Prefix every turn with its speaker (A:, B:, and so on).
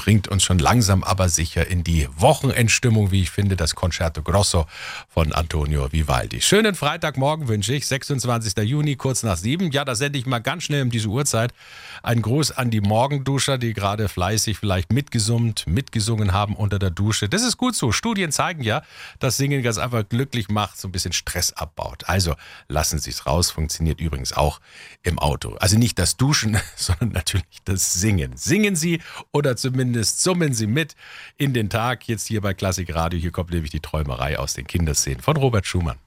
A: bringt uns schon langsam aber sicher in die Wochenendstimmung, wie ich finde, das Concerto Grosso von Antonio Vivaldi. Schönen Freitagmorgen wünsche ich, 26. Juni, kurz nach 7. Ja, da sende ich mal ganz schnell um diese Uhrzeit einen Gruß an die Morgenduscher, die gerade fleißig vielleicht mitgesungen haben unter der Dusche. Das ist gut so. Studien zeigen ja, dass Singen ganz einfach glücklich macht, so ein bisschen Stress abbaut. Also lassen Sie es raus, funktioniert übrigens auch im Auto. Also nicht das Duschen, sondern natürlich das Singen. Singen Sie oder zumindest summen Sie mit in den Tag. Jetzt hier bei Klassik Radio. Hier kommt nämlich die Träumerei aus den Kinderszenen von Robert Schumann.